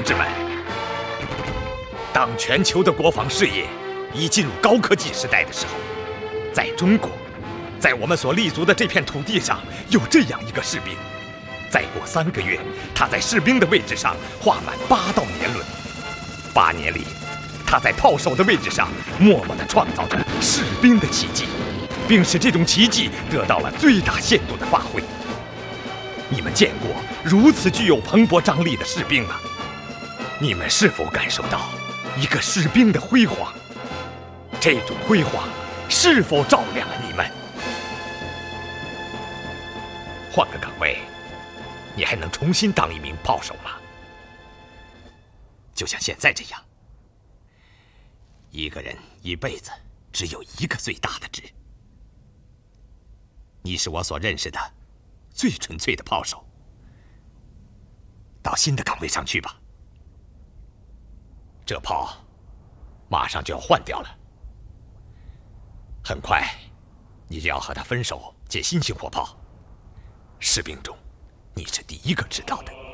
志们，当全球的国防事业已进入高科技时代的时候，在中国，在我们所立足的这片土地上，有这样一个士兵。再过3个月，他在士兵的位置上画满8道年轮。8年里，他在炮手的位置上默默地创造着士兵的奇迹，并使这种奇迹得到了最大限度的发挥。你们见过如此具有蓬勃张力的士兵吗？你们是否感受到一个士兵的辉煌？这种辉煌是否照亮了你们？换个岗位，你还能重新当一名炮手吗？就像现在这样，一个人一辈子只有一个最大的职。你是我所认识的最纯粹的炮手，到新的岗位上去吧。这炮马上就要换掉了，很快你就要和他分手，借新型火炮。士兵中，你是第一个知道的。